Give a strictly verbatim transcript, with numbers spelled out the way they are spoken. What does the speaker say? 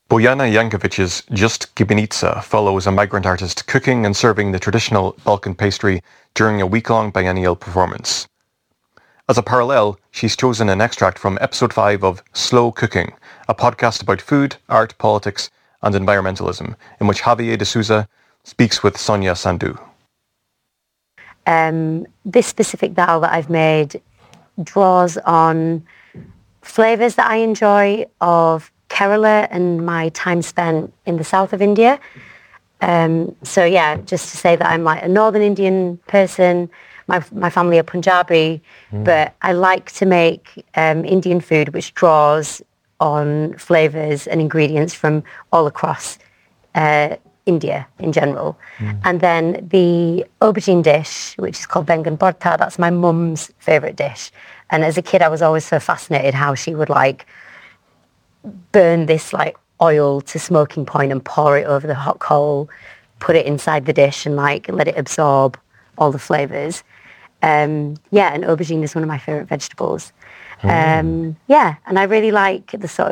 Bojana Jankovic's Just Gibanica follows a migrant artist cooking and serving the traditional Balkan pastry during a week-long biennial performance. As a parallel, she's chosen an extract from episode five of Slow Cooking, a podcast about food, art, politics, and environmentalism, in which Javier de Souza speaks with Sonia Sandu. Um, this specific dal that I've made draws on flavours that I enjoy of Kerala and my time spent in the south of India. Um, so yeah, just to say that I'm like a northern Indian person. My my family are Punjabi, mm. but I like to make um, Indian food which draws on flavours and ingredients from all across uh, India in general. Mm. And then the aubergine dish, which is called Bengan Bharta, that's my mum's favourite dish. And as a kid, I was always so fascinated how she would like burn this like oil to smoking point and pour it over the hot coal, put it inside the dish and like let it absorb all the flavours. Um, yeah, and aubergine is one of my favourite vegetables. Mm. Um, yeah, and I really like the sort of